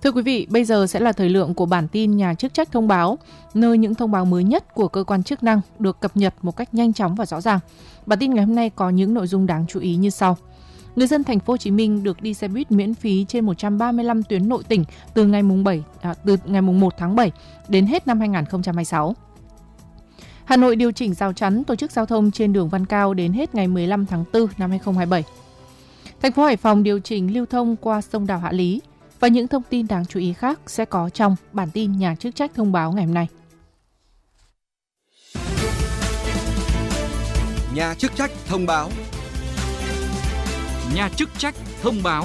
Thưa quý vị, bây giờ sẽ là thời lượng của bản tin Nhà chức trách thông báo, nơi những thông báo mới nhất của cơ quan chức năng được cập nhật một cách nhanh chóng và rõ ràng. Bản tin ngày hôm nay có những nội dung đáng chú ý như sau. Người dân thành phố Hồ Chí Minh được đi xe buýt miễn phí trên 135 tuyến nội tỉnh từ ngày 1 tháng 7 đến hết năm 2026. Hà Nội điều chỉnh rào chắn tổ chức giao thông trên đường Văn Cao đến hết ngày 15 tháng 4 năm 2027. Thành phố Hải Phòng điều chỉnh lưu thông qua sông Đào Hạ Lý. Và những thông tin đáng chú ý khác sẽ có trong bản tin Nhà chức trách thông báo ngày hôm nay. Nhà chức trách thông báo. Nhà chức trách thông báo.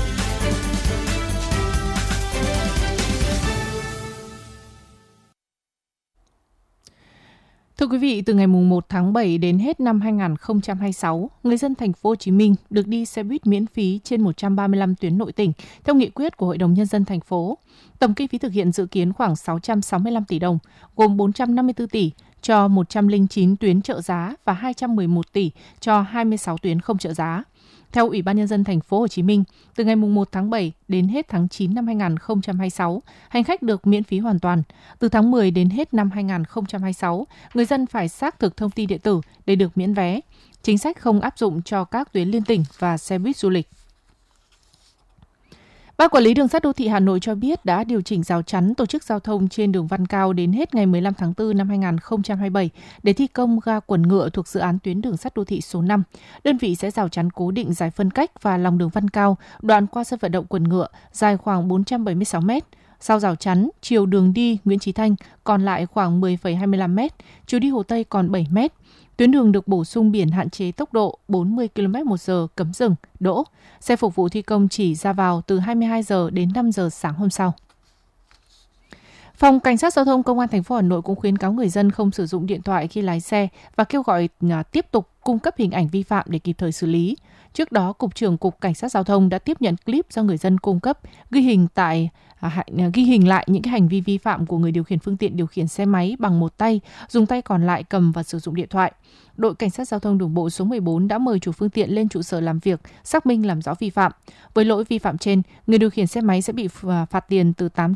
Thưa quý vị, từ ngày 1 tháng 7 đến hết năm 2026, người dân thành phố Hồ Chí Minh được đi xe buýt miễn phí trên 135 tuyến nội tỉnh theo nghị quyết của Hội đồng Nhân dân thành phố. Tổng kinh phí thực hiện dự kiến khoảng 665 tỷ đồng, gồm 454 tỷ cho 109 tuyến trợ giá và 211 tỷ cho 26 tuyến không trợ giá. Theo Ủy ban Nhân dân thành phố Hồ Chí Minh, từ ngày 1 tháng 7 đến hết tháng 9 năm 2026, hành khách được miễn phí hoàn toàn. Từ tháng 10 đến hết năm 2026, người dân phải xác thực thông tin điện tử để được miễn vé. Chính sách không áp dụng cho các tuyến liên tỉnh và xe buýt du lịch. Ban Quản lý Đường sắt Đô thị Hà Nội cho biết đã điều chỉnh rào chắn tổ chức giao thông trên đường Văn Cao đến hết ngày 15 tháng 4 năm 2027 để thi công ga quần ngựa thuộc dự án tuyến đường sắt đô thị số 5. Đơn vị sẽ rào chắn cố định giải phân cách và lòng đường Văn Cao, đoạn qua sân vận động quần ngựa, dài khoảng 476 m. Sau rào chắn, chiều đường đi Nguyễn Chí Thanh còn lại khoảng 10,25 m, chiều đi Hồ Tây còn 7 m. Tuyến đường được bổ sung biển hạn chế tốc độ 40 km/h cấm dừng, đỗ. Xe phục vụ thi công chỉ ra vào từ 22 giờ đến 5 giờ sáng hôm sau. Phòng Cảnh sát Giao thông Công an thành phố Hà Nội cũng khuyến cáo người dân không sử dụng điện thoại khi lái xe và kêu gọi tiếp tục cung cấp hình ảnh vi phạm để kịp thời xử lý. Trước đó, Cục trưởng Cục Cảnh sát Giao thông đã tiếp nhận clip do người dân cung cấp ghi hình lại những cái hành vi vi phạm của người điều khiển phương tiện điều khiển xe máy bằng một tay, dùng tay còn lại cầm và sử dụng điện thoại. Đội Cảnh sát Giao thông đường bộ số 14 đã mời chủ phương tiện lên trụ sở làm việc, xác minh làm rõ vi phạm. Với lỗi vi phạm trên, người điều khiển xe máy sẽ bị phạt tiền từ